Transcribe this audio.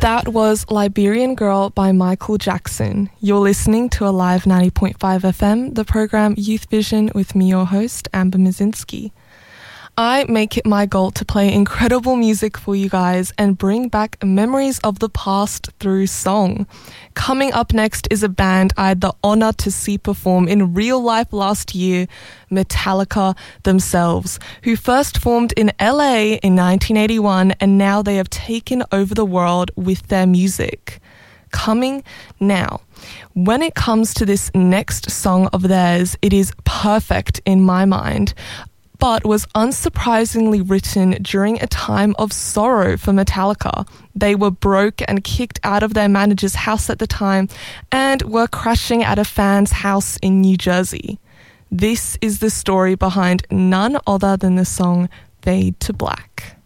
That was Liberian Girl by Michael Jackson. You're listening to Alive 90.5 FM, the program Youth Vision with me, your host, Amber Mizinski. I make it my goal to play incredible music for you guys and bring back memories of the past through song. Coming up next is a band I had the honor to see perform in real life last year, Metallica themselves, who first formed in LA in 1981 and now they have taken over the world with their music. Coming now. When it comes to this next song of theirs, it is perfect in my mind, but was unsurprisingly written during a time of sorrow for Metallica. They were broke and kicked out of their manager's house at the time and were crashing at a fan's house in New Jersey. This is the story behind none other than the song Fade to Black.